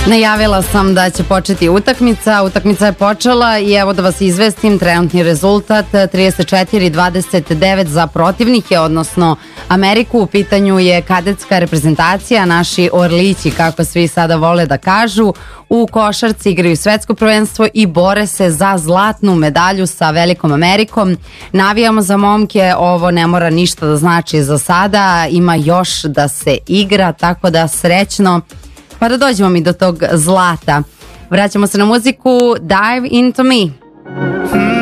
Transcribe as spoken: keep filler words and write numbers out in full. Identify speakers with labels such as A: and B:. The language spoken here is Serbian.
A: Najavila sam da će početi utakmica, utakmica je počela i evo da vas izvestim, trenutni rezultat trideset četiri dvadeset devet za protivnike, odnosno Ameriku. U pitanju je kadetska reprezentacija, naši orlići, kako svi sada vole da kažu, u košarci igraju svetsko prvenstvo i bore se za zlatnu medalju sa Velikom Amerikom. Navijamo za momke, ovo ne mora ništa da znači za sada, ima još da se igra, tako da srećno. Pa da dođemo mi do tog zlata. Vraćamo se na muziku Dive Into Me.